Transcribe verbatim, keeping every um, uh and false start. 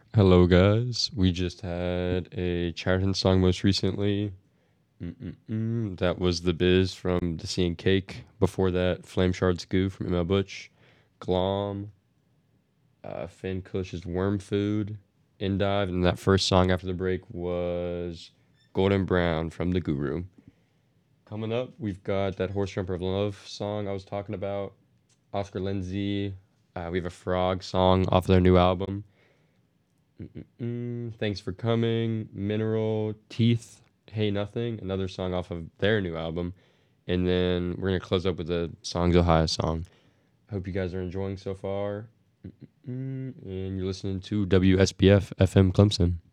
Hello, guys. We just had a Chariton song most recently. Mm-mm-mm. That was The Biz from The Sea and Cake. Before that, Flame Shard's Goo from Emma Butch. Glom, uh, Finn Cush's Worm Food, Endive. And that first song after the break was Golden Brown from The Guru. Coming up, we've got that Horse Jumper of Love song I was talking about. Oscar Lindsay. Uh, we have a Frog song off their new album. Mm-mm-mm. Thanks for coming. Mineral Teeth. Hey Nothing. Another song off of their new album. And then we're gonna close up with a Songs Ohio song. I hope you guys are enjoying so far. Mm-mm-mm. And you're listening to W S B F F M Clemson.